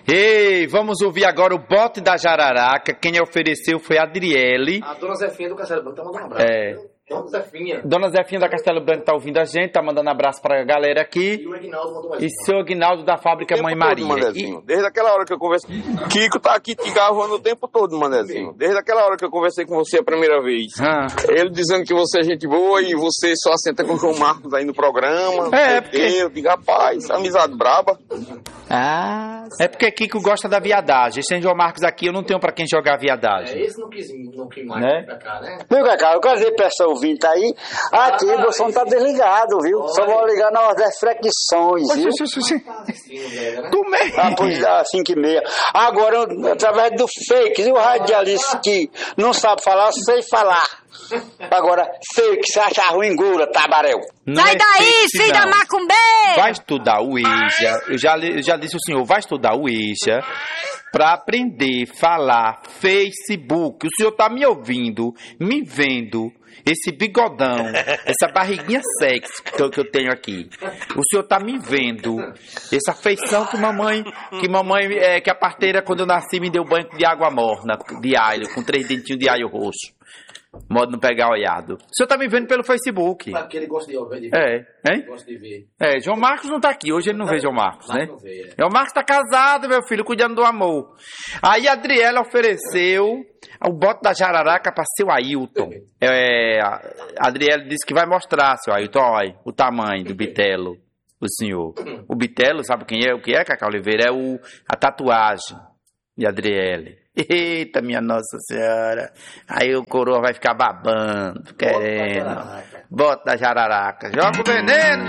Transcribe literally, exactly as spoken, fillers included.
Ei, vamos ouvir agora o bote da jararaca. Quem ofereceu foi a Adriele. A dona Zefinha do Castelo Branco tá mandando um abraço. É. Dona Zefinha. Dona Zefinha da Castelo Branco tá ouvindo a gente, tá mandando abraço pra galera aqui. E o Aguinaldo mandou mais. E seu Aguinaldo da fábrica Mãe Maria. Manezinho. Desde aquela hora que eu conversei. Kiko tá aqui te gravando o tempo todo, Manezinho. Desde aquela hora que eu conversei com você a primeira vez. Ah. Ele dizendo que você é gente boa e você só assenta com o João Marcos aí no programa. É, porque... Eu digo, rapaz, amizade braba. Ah, é porque Kiko gosta da viadagem. Sem João Marcos aqui, eu não tenho pra quem jogar viadagem. É, esse não quis, não quis mais né? pra cá, né? Meu Cacá, eu quero dizer pra essa ouvinte aí, aqui ah, o som tá desligado, viu? Olha. Só vou ligar na hora das frequêções, viu? Como é? Ah, pois dá, cinco e meia. Agora, eu, através do fake, e o radialista que não sabe falar, sei falar. Agora, fake, se acha ruim, engula, tabaréu. Sai é daí, filho da macumbeira! Vai estudar o Ouija. Eu já, eu já disse ao senhor, vai estudar o Ouija pra aprender a falar Facebook. O senhor tá me ouvindo, me vendo, esse bigodão, essa barriguinha sexy que eu, que eu tenho aqui. O senhor tá me vendo, essa feição que mamãe, que mamãe, é, que a parteira quando eu nasci me deu banho de água morna, de alho, com três dentinhos de alho roxo. Modo não pegar olhado. O senhor tá me vendo pelo Facebook. Sabe que ele gosta de ver. É, hein? Gosta de ver. É, João Marcos não tá aqui. Hoje ele não vê João Marcos, né? Não vê, é. João Marcos tá casado, meu filho, cuidando do amor. Aí a Adriele ofereceu o bote da jararaca pra seu Ailton. É, a Adriele disse que vai mostrar, seu Ailton, olha, o tamanho do bitelo, o senhor. O bitelo, sabe quem é? O que é, Cacá Oliveira? É o, a tatuagem de Adriele. Eita, minha Nossa Senhora. Aí o coroa vai ficar babando, querendo. Bota da jararaca. Joga o veneno.